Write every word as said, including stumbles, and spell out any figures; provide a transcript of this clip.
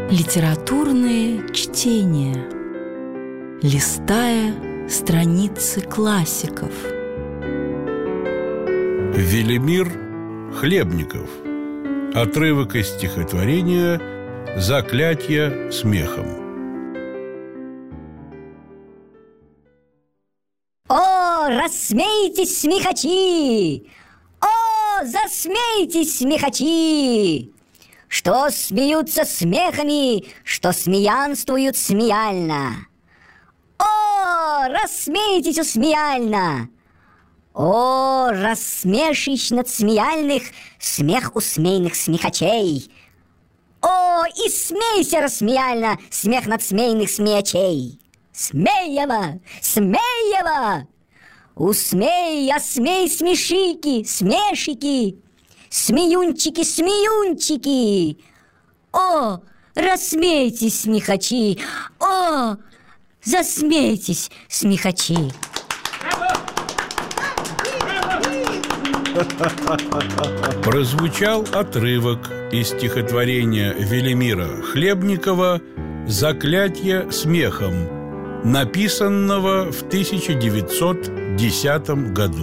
Литературные чтения, листая страницы классиков. Велимир Хлебников. Отрывок из стихотворения «Заклятье смехом». О, рассмейтесь, смехачи! О, засмейтесь, смехачи! Что смеются смехами, что смеянствуют смеяльно. О, рассмейтесь усмеяльно! О, рассмешищ над смеяльных смех усмейных смехачей! О, и смейся рассмеяльно смех над смейных смеячей! Смеево, смеево! Усмей, осмей смешики, смешики! Смеюнчики, смеюнчики! О, рассмейтесь, смехачи! О, засмейтесь, смехачи! Прозвучал отрывок из стихотворения Велимира Хлебникова «Заклятье смехом», написанного в тысяча девятьсот десятом году.